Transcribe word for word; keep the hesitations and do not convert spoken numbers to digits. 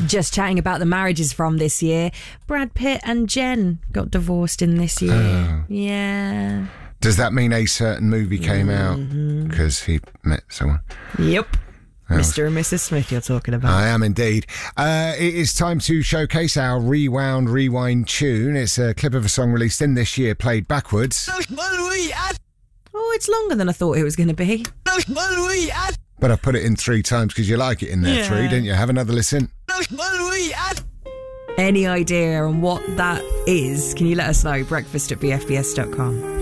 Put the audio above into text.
Just chatting about the marriages from this year. Brad Pitt and Jen got divorced in this year. Oh. Yeah. Does that mean a certain movie came Mm-hmm. out because he met someone? Yep. Oh. Mister and Missus Smith you're talking about. I am indeed. Uh, it is time to showcase our Rewound Rewind tune. It's a clip of a song released in this year, played backwards. Oh, it's longer than I thought it was going to be. But I put it in three times because you like it in there Yeah. three, didn't you? Have another listen. Any idea on what that is? Can you let us know? breakfast at b f b s dot com.